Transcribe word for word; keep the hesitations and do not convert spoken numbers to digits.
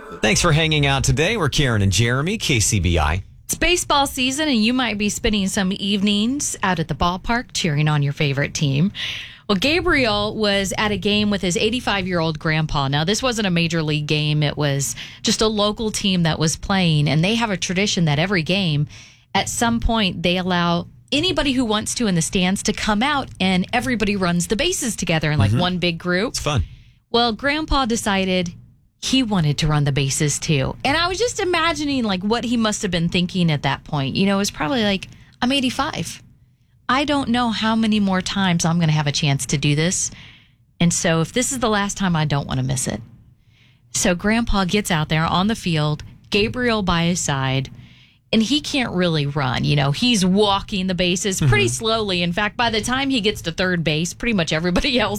Thanks for hanging out today. We're Karen and Jeremy, K C B I. It's baseball season, and you might be spending some evenings out at the ballpark cheering on your favorite team. Well, Gabriel was at a game with his eighty-five-year-old grandpa. Now, this wasn't a major league game. It was just a local team that was playing, and they have a tradition that every game, at some point, they allow anybody who wants to in the stands to come out, and everybody runs the bases together in like mm-hmm. one big group. It's fun. Well, Grandpa decided he wanted to run the bases too. And I was just imagining like what he must have been thinking at that point. You know, it was probably like, I'm eighty-five. I don't know how many more times I'm going to have a chance to do this. And so if this is the last time, I don't want to miss it. So Grandpa gets out there on the field, Gabriel by his side, and he can't really run. You know, he's walking the bases pretty mm-hmm. slowly. In fact, by the time he gets to third base, pretty much everybody else